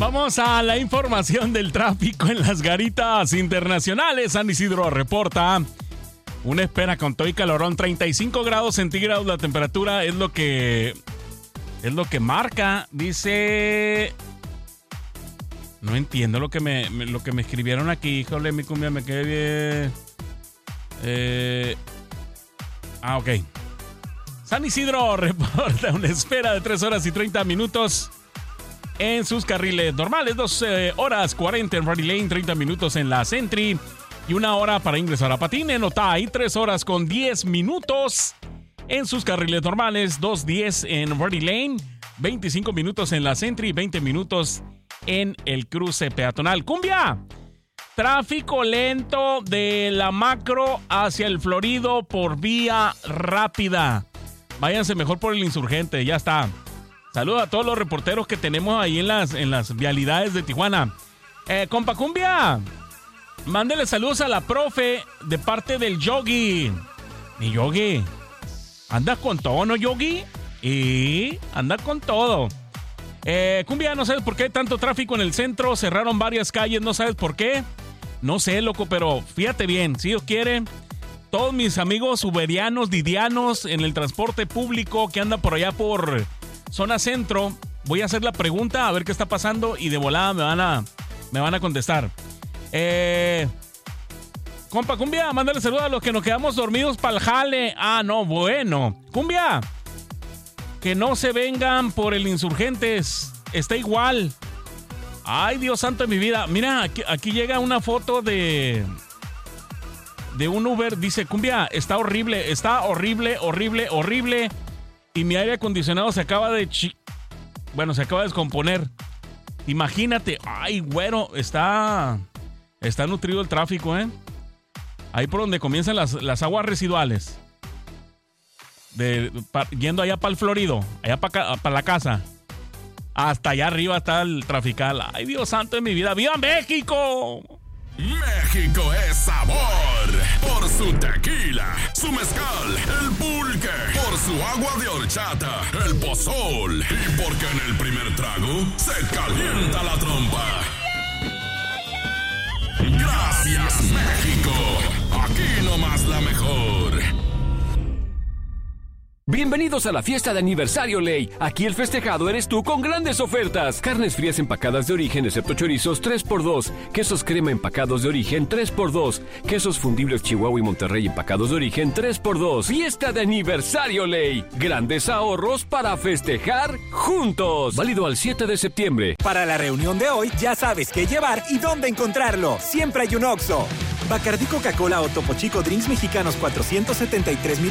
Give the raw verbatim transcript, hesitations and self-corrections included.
Vamos a la información del tráfico en las garitas internacionales. San Isidro reporta una espera con todo y calorón, treinta y cinco grados centígrados. La temperatura es lo que es lo que marca. Dice, no entiendo lo que me, me lo que me escribieron aquí. Híjole, mi cumbia, me quedé bien. Eh, ah, ok. San Isidro reporta una espera de tres horas y treinta minutos en sus carriles normales, dos horas cuarenta en Ready Lane, treinta minutos en la Sentry y una hora para ingresar a Patín en Otay, tres horas con diez minutos en sus carriles normales, dos diez en Ready Lane, veinticinco minutos en la Sentry, veinte minutos en el cruce peatonal. ¡Cumbia! Tráfico lento de la Macro hacia el Florido por vía rápida. Váyanse mejor por el Insurgente, ya está. Saludos a todos los reporteros que tenemos ahí en las, en las vialidades de Tijuana. Eh, compa Cumbia, mándele saludos a la profe de parte del Yogi. Mi Yogi, ¿andas con todo, no, Yogi? Y anda con todo. Eh, Cumbia, no sabes por qué hay tanto tráfico en el centro. Cerraron varias calles, no sabes por qué. No sé, loco, pero fíjate bien, si Dios quiere, todos mis amigos uberianos, didianos en el transporte público que anda por allá por zona centro, voy a hacer la pregunta a ver qué está pasando y de volada me van a, me van a contestar. Eh, compa Cumbia, mándale saludos a los que nos quedamos dormidos para el jale. Ah, no, bueno. Cumbia, que no se vengan por el Insurgentes, está igual. Ay, Dios santo de mi vida. Mira, aquí, aquí llega una foto de de un Uber. Dice, Cumbia, está horrible, está horrible, horrible, horrible. Y mi aire acondicionado se acaba de... Chi- bueno, se acaba de descomponer. Imagínate. Ay, güero, está... Está nutrido el tráfico, ¿eh? Ahí por donde comienzan las, las aguas residuales. De, pa, yendo allá para el Florido. Allá para pa la casa. Hasta allá arriba está el trafical. Ay, Dios santo de mi vida. ¡Viva México! México es sabor. Por su tequila, su mezcal, el pulque. Por su agua de horchata, el pozol. Y porque en el primer trago se calienta la trompa. Gracias, México. Aquí nomás la mejor. Bienvenidos a la fiesta de aniversario Ley. Aquí el festejado eres tú con grandes ofertas. Carnes frías empacadas de origen, excepto chorizos, tres por dos. Quesos crema empacados de origen, tres por dos. Quesos fundibles Chihuahua y Monterrey empacados de origen, tres por dos. Fiesta de aniversario Ley. Grandes ahorros para festejar juntos. Válido al siete de septiembre. Para la reunión de hoy ya sabes qué llevar y dónde encontrarlo. Siempre hay un Oxxo. Bacardí, Coca-Cola o Topo Chico Drinks Mexicanos cuatrocientos setenta y tres mililitros.